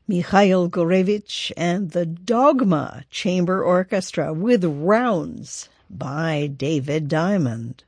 Mikhail Gurevich and the Dogma Chamber Orchestra with Rounds by David Diamond.